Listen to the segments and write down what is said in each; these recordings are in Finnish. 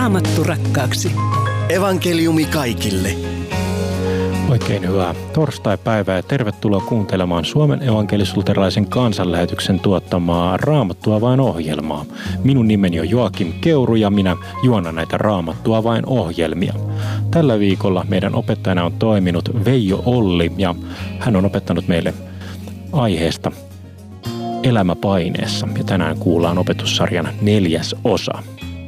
Raamattu rakkaaksi. Evankeliumi kaikille. Oikein hyvää torstai-päivää ja tervetuloa kuuntelemaan Suomen evankelis-luterilaisen kansanlähetyksen tuottamaa Raamattua vain -ohjelmaa. Minun nimeni on Joakim Keuru ja minä juonan näitä Raamattua vain -ohjelmia. Tällä viikolla meidän opettajana on toiminut Veijo Olli ja hän on opettanut meille aiheesta elämäpaineessa ja tänään kuullaan opetussarjan 4. osa.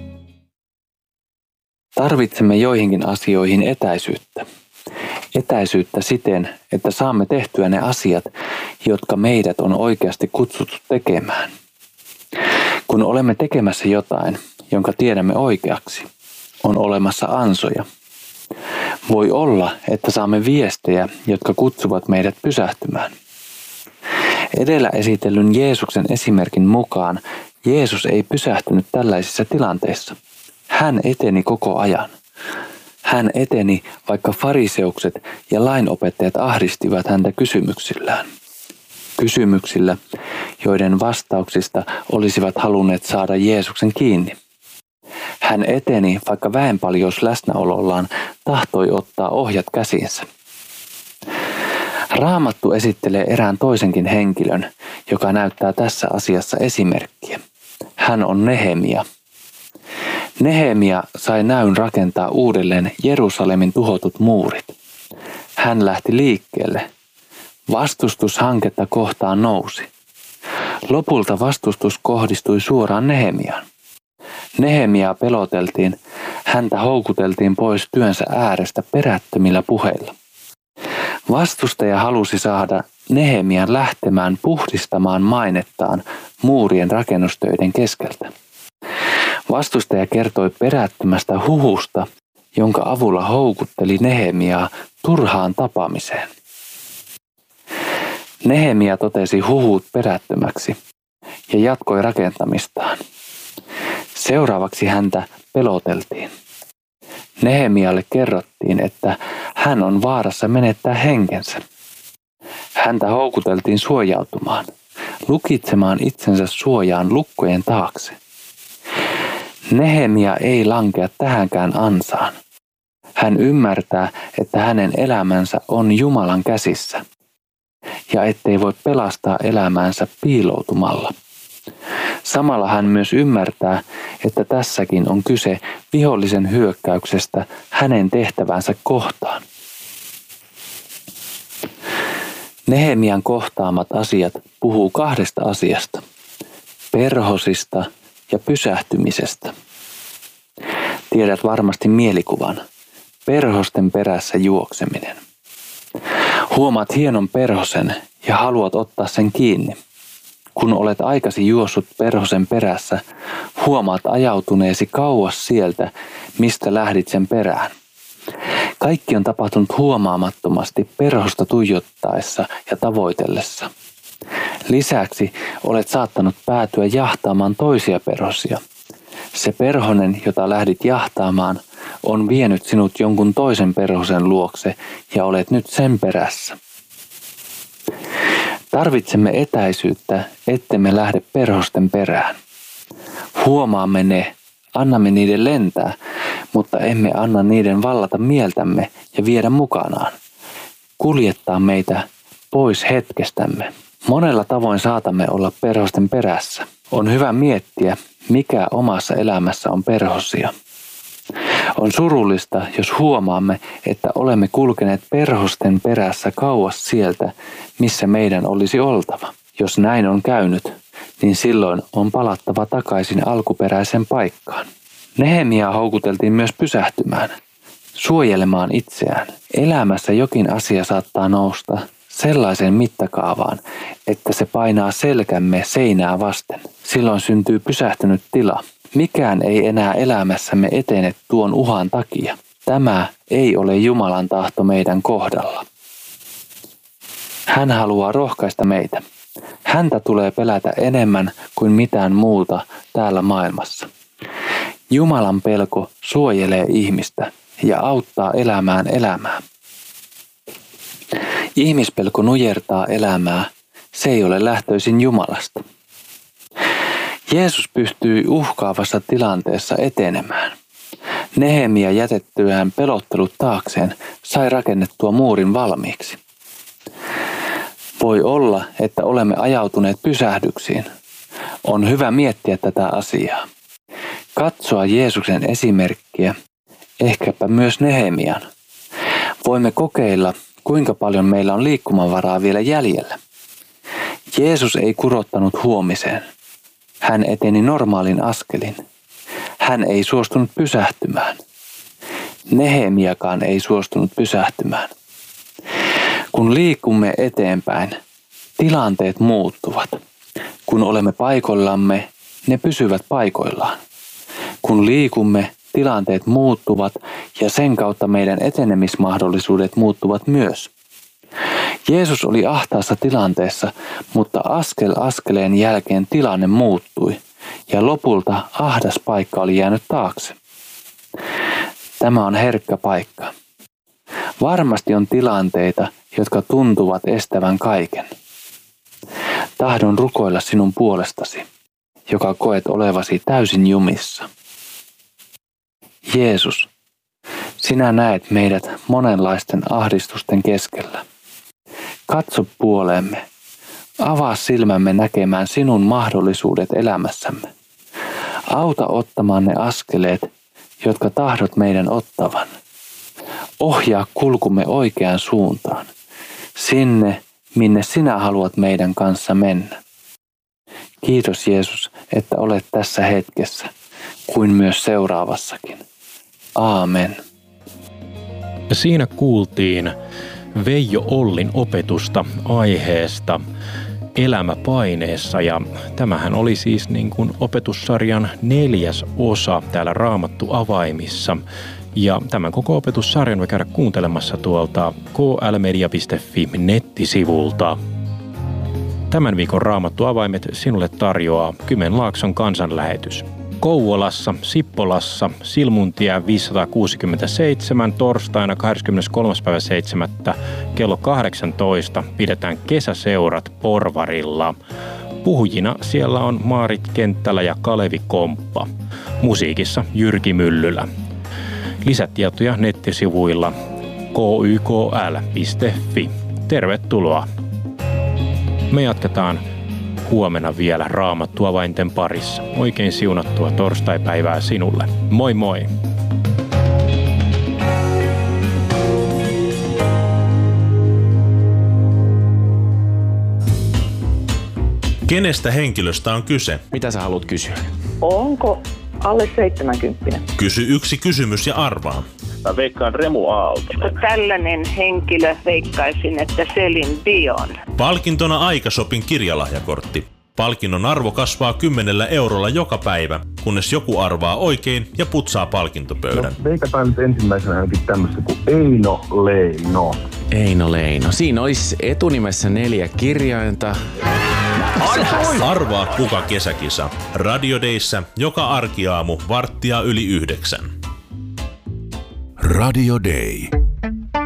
Tarvitsemme joihinkin asioihin etäisyyttä. Etäisyyttä siten, että saamme tehtyä ne asiat, jotka meidät on oikeasti kutsuttu tekemään. Kun olemme tekemässä jotain, jonka tiedämme oikeaksi, on olemassa ansoja. Voi olla, että saamme viestejä, jotka kutsuvat meidät pysähtymään. Edellä esitellyn Jeesuksen esimerkin mukaan Jeesus ei pysähtynyt tällaisissa tilanteissa. Hän eteni koko ajan. Hän eteni, vaikka fariseukset ja lainopettajat ahdistivat häntä kysymyksillään. Kysymyksillä, joiden vastauksista olisivat halunneet saada Jeesuksen kiinni. Hän eteni, vaikka väenpaljous läsnäolollaan tahtoi ottaa ohjat käsiinsä. Raamattu esittelee erään toisenkin henkilön, joka näyttää tässä asiassa esimerkkiä. Hän on Nehemia. Nehemia sai näyn rakentaa uudelleen Jerusalemin tuhotut muurit. Hän lähti liikkeelle. Vastustus hanketta kohtaan nousi. Lopulta vastustus kohdistui suoraan Nehemiaan. Nehemiaa peloteltiin, häntä houkuteltiin pois työnsä äärestä perättömillä puheilla. Vastustaja halusi saada Nehemian lähtemään puhdistamaan mainettaan muurien rakennustöiden keskeltä. Vastustaja kertoi perättömästä huhusta, jonka avulla houkutteli Nehemiaa turhaan tapaamiseen. Nehemia totesi huhut perättömäksi ja jatkoi rakentamistaan. Seuraavaksi häntä peloteltiin. Nehemialle kerrottiin, että hän on vaarassa menettää henkensä. Häntä houkuteltiin suojautumaan, lukitsemaan itsensä suojaan lukkojen taakse. Nehemia ei lankea tähänkään ansaan. Hän ymmärtää, että hänen elämänsä on Jumalan käsissä ja ettei voi pelastaa elämäänsä piiloutumalla. Samalla hän myös ymmärtää, että tässäkin on kyse vihollisen hyökkäyksestä hänen tehtävänsä kohtaan. Nehemian kohtaamat asiat puhuu kahdesta asiasta: perhosista ja pysähtymisestä. Tiedät varmasti mielikuvan: perhosten perässä juokseminen. Huomaat hienon perhosen ja haluat ottaa sen kiinni. Kun olet aikasi juossut perhosen perässä, huomaat ajautuneesi kauas sieltä, mistä lähdit sen perään. Kaikki on tapahtunut huomaamattomasti perhosta tuijottaessa ja tavoitellessa. Lisäksi olet saattanut päätyä jahtaamaan toisia perhosia. Se perhonen, jota lähdit jahtaamaan, on vienyt sinut jonkun toisen perhosen luokse ja olet nyt sen perässä. Tarvitsemme etäisyyttä, ettemme lähde perhosten perään. Huomaamme ne, annamme niiden lentää, mutta emme anna niiden vallata mieltämme ja viedä mukanaan. Kuljettaa meitä pois hetkestämme. Monella tavoin saatamme olla perhosten perässä. On hyvä miettiä, mikä omassa elämässä on perhosia. On surullista, jos huomaamme, että olemme kulkeneet perhosten perässä kauas sieltä, missä meidän olisi oltava. Jos näin on käynyt, niin silloin on palattava takaisin alkuperäiseen paikkaan. Nehemiaa houkuteltiin myös pysähtymään, suojelemaan itseään. Elämässä jokin asia saattaa nousta sellaiseen mittakaavaan, että se painaa selkämme seinää vasten. Silloin syntyy pysähtynyt tila. Mikään ei enää elämässämme etene tuon uhan takia. Tämä ei ole Jumalan tahto meidän kohdalla. Hän haluaa rohkaista meitä. Häntä tulee pelätä enemmän kuin mitään muuta täällä maailmassa. Jumalan pelko suojelee ihmistä ja auttaa elämään elämää. Ihmispelko nujertaa elämää, se ei ole lähtöisin Jumalasta. Jeesus pystyi uhkaavassa tilanteessa etenemään. Nehemia jätettyään pelottelut taakseen sai rakennettua muurin valmiiksi. Voi olla, että olemme ajautuneet pysähdyksiin. On hyvä miettiä tätä asiaa. Katsoa Jeesuksen esimerkkiä, ehkäpä myös Nehemian. Voimme kokeilla, kuinka paljon meillä on liikkumavaraa vielä jäljellä. Jeesus ei kurottanut huomiseen. Hän eteni normaalin askelin. Hän ei suostunut pysähtymään. Nehemiakaan ei suostunut pysähtymään. Kun liikumme eteenpäin, tilanteet muuttuvat. Kun olemme paikoillamme, ne pysyvät paikoillaan. Kun liikumme, tilanteet muuttuvat ja sen kautta meidän etenemismahdollisuudet muuttuvat myös. Jeesus oli ahtaassa tilanteessa, mutta askel askeleen jälkeen tilanne muuttui ja lopulta ahdas paikka oli jäänyt taakse. Tämä on herkkä paikka. Varmasti on tilanteita, jotka tuntuvat estävän kaiken. Tahdon rukoilla sinun puolestasi, joka koet olevasi täysin jumissa. Jeesus, sinä näet meidät monenlaisten ahdistusten keskellä. Katso puoleemme. Avaa silmämme näkemään sinun mahdollisuudet elämässämme. Auta ottamaan ne askeleet, jotka tahdot meidän ottavan. Ohjaa kulkumme oikeaan suuntaan. Sinne, minne sinä haluat meidän kanssa mennä. Kiitos Jeesus, että olet tässä hetkessä, kuin myös seuraavassakin. Aamen. Ja siinä kuultiin Veijo Ollin opetusta aiheesta Elämä paineessa, ja tämähän oli siis niin kuin opetussarjan 4. osa täällä Raamattu avaimissa. Ja tämän koko opetussarjan voi käydä kuuntelemassa tuolta klmedia.fi nettisivulta. Tämän viikon Raamattu avaimet sinulle tarjoaa Kymenlaakson kansanlähetys. Kouvolassa, Sippolassa, Silmuntie 567 torstaina 23.7. kello 18 pidetään kesäseurat Porvarilla. Puhujina siellä on Maarit Kenttälä ja Kalevi Komppa. Musiikissa Jyrki Myllylä. Lisätietoja nettisivuilla kykl.fi. Tervetuloa! Me jatketaan huomenna vielä Raamattuavainten parissa. Oikein siunattua torstaipäivää sinulle. Moi moi! Kenestä henkilöstä on kyse? Mitä sä haluat kysyä? Onko alle 70? Kysy yksi kysymys ja arvaa. Mä veikkaan Remu Aalto. Tällainen henkilö veikkaisin, että Celine Dion. Palkintona Aikashopin kirjalahjakortti. Palkinnon arvo kasvaa 10 eurolla joka päivä, kunnes joku arvaa oikein ja putsaa palkintopöydän. No, veikataan nyt ensimmäisenä ainakin tämmöistä kuin Eino Leino. Eino Leino. Siinä olisi etunimessä 4 kirjainta. Arvaa kuka kesäkisa. Radio Dayssä joka arkiaamu 8:45. Radio Day.